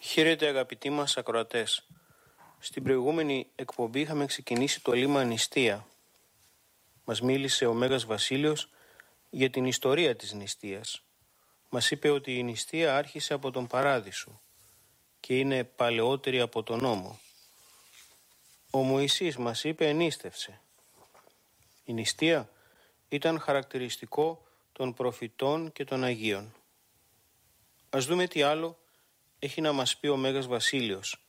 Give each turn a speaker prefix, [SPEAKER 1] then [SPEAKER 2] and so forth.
[SPEAKER 1] Χαίρετε αγαπητοί μας ακροατές. Στην προηγούμενη εκπομπή είχαμε ξεκινήσει το λίμα νηστεία. Μας μίλησε ο Μέγας Βασίλειος για την ιστορία της νηστείας. Μας είπε ότι η νηστεία άρχισε από τον Παράδεισο και είναι παλαιότερη από τον νόμο. Ο Μωυσής μας είπε ενίστευσε. Η νηστεία ήταν χαρακτηριστικό των προφητών και των Αγίων. Ας δούμε τι άλλο έχει να μας πει ο Μέγας Βασίλειος